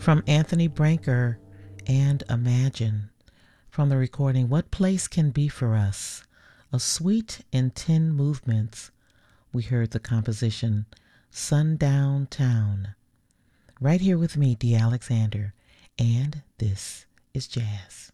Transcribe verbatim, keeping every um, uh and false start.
From Anthony Branker and Imagine. From the recording What Place Can Be For Us, a suite in ten movements, we heard the composition Sundown Town. Right here with me, Dee Alexander, and this is Jazz.